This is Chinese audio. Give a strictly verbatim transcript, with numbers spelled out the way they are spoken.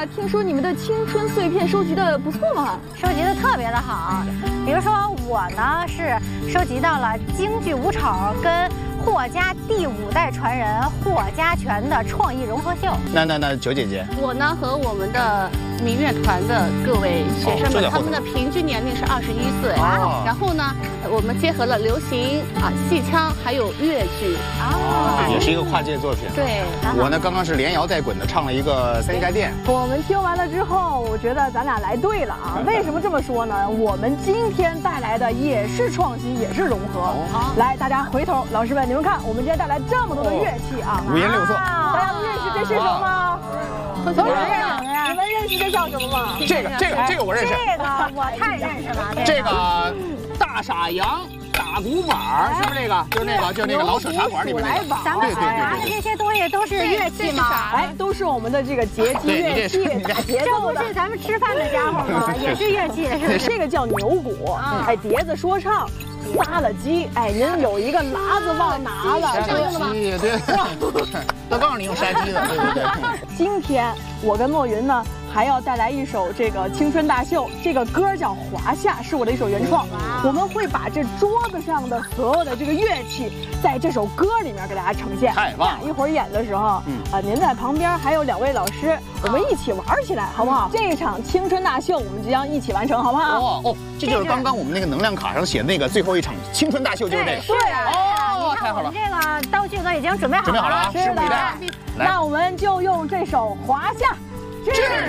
听说你们的青春碎片收集的不错嘛？ 收集的特别的好。比如说我呢是收集到了京剧舞丑跟霍家第五代传人霍家拳的创意融合秀。 那那那九姐姐， 我呢和我们的民乐团的各位学生们， 哦、 他们的平均年龄是二十一岁。 哦、 然后呢，我们结合了流行啊、戏腔还有粤剧。 哦，也是一个跨界作品。 对， 我呢刚刚是连摇带滚的唱了一个三家店。 我们听完了之后，我觉得咱俩来对了啊！为什么这么说呢？我们今天带来的也是创新，也是融合。哦、来，大家回头，老师们，你们看，我们今天带来这么多的乐器啊， 五颜六色。 大家认识这是什么吗？同学们，你们认识这叫什么吗？ 这个这个这个我认识。 这个我太认识了。 这个大傻羊打鼓板是不是这个？就是那个，就是那个老舍茶馆里面那个。 咱们拿的这些东西都是乐器吗？ 哎，都是我们的这个节击乐器，打节奏的。 这不是咱们吃饭的家伙吗？也是乐器，是不是？ 这个叫牛鼓，哎，碟子说唱。杀了鸡，哎，您有一个喇子忘拿了， 杀了鸡，对，都告诉你用杀鸡的，对对对。 今天我跟莫云呢，还要带来一首这个青春大秀，这个歌叫《华夏》，是我的一首原创。我们会把这桌子上的所有的这个乐器，在这首歌里面给大家呈现。 太棒了！ 一会儿演的时候，嗯啊，您在旁边还有两位老师，我们一起玩起来，好不好？这场青春大秀，我们即将一起完成，好不好？ 哦哦，这就是刚刚我们那个能量卡上写的那个最后一场青春大秀，就是这个。 对哦，太好了！这个道具都已经准备好了， 准备好了啊，拭目以待。 那我们就用这首《华夏》。 致